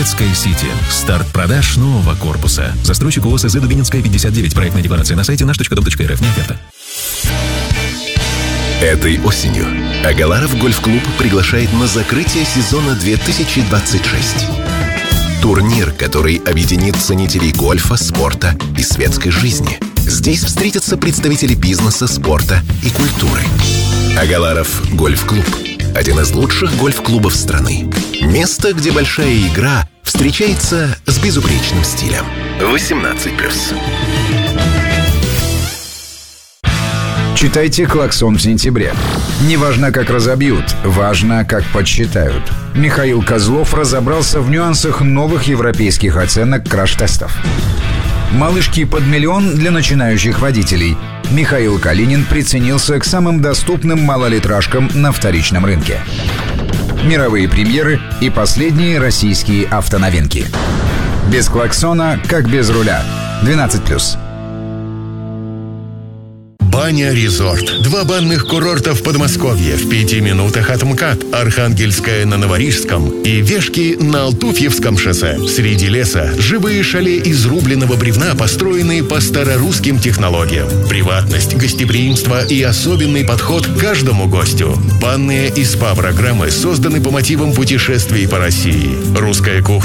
Советское Сити. Старт продаж нового корпуса. Застройщик ООО СЗ Дубининская, 59. Проектная декларация на сайте наш.дом.рф. Не оферта. Этой осенью Агаларов гольф-клуб приглашает на закрытие сезона 2026. Турнир, который объединит ценителей гольфа, спорта и светской жизни. Здесь встретятся представители бизнеса, спорта и культуры. Агаларов гольф-клуб – один из лучших гольф-клубов страны. Место, где большая игра встречается с безупречным стилем. 18+. Читайте «Клаксон» в сентябре. Не важно, как разобьют, важно, как подсчитают. Михаил Козлов разобрался в нюансах новых европейских оценок краш-тестов. «Малышки под миллион» для начинающих водителей. Михаил Калинин приценился к самым доступным малолитражкам на вторичном рынке. Мировые премьеры и последние российские автоновинки. Без клаксона, как без руля. 12+. Баня Резорт. 2 банных курорта в Подмосковье в 5 минутах от МКАД, Архангельская на Новорижском и Вешки на Алтуфьевском шоссе. Среди леса живые шале из рубленого бревна, построенные по старорусским технологиям. Приватность, гостеприимство и особенный подход к каждому гостю. Банные и СПА-программы созданы по мотивам путешествий по России. Русская кухня